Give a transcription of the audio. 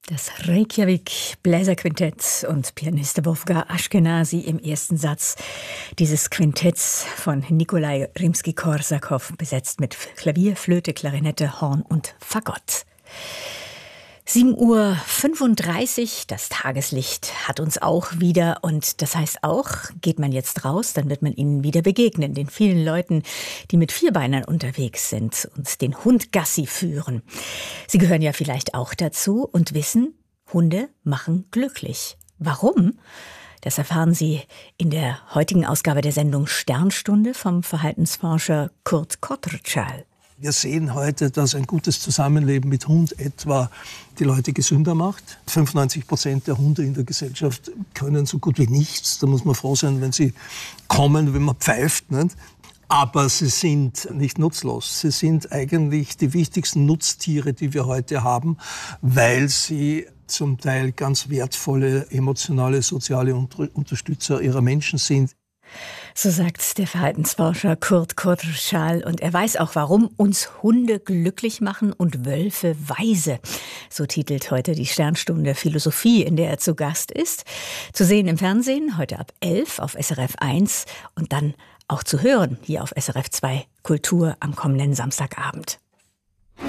Das Reykjavik Bläserquintett und Pianist Wolfgang Aschkenazy im ersten Satz dieses Quintetts von Nikolai Rimski-Korsakow, besetzt mit Klavier, Flöte, Klarinette, Horn und Fagott. 7:35 Uhr, das Tageslicht hat uns auch wieder, und das heißt auch, geht man jetzt raus, dann wird man ihnen wieder begegnen, den vielen Leuten, die mit Vierbeinern unterwegs sind und den Hund Gassi führen. Sie gehören ja vielleicht auch dazu und wissen, Hunde machen glücklich. Warum? Das erfahren Sie in der heutigen Ausgabe der Sendung Sternstunde vom Verhaltensforscher Kurt Kotrtschal. Wir sehen heute, dass ein gutes Zusammenleben mit Hund etwa die Leute gesünder macht. 95% der Hunde in der Gesellschaft können so gut wie nichts. Da muss man froh sein, wenn sie kommen, wenn man pfeift, nicht? Aber sie sind nicht nutzlos. Sie sind eigentlich die wichtigsten Nutztiere, die wir heute haben, weil sie zum Teil ganz wertvolle emotionale, soziale Unterstützer ihrer Menschen sind. So sagt der Verhaltensforscher Kurt Kotrtschal, und er weiß auch, warum uns Hunde glücklich machen und Wölfe weise. So titelt heute die Sternstunde Philosophie, in der er zu Gast ist. Zu sehen im Fernsehen, heute ab 11 auf SRF 1 und dann auch zu hören hier auf SRF 2 Kultur am kommenden Samstagabend.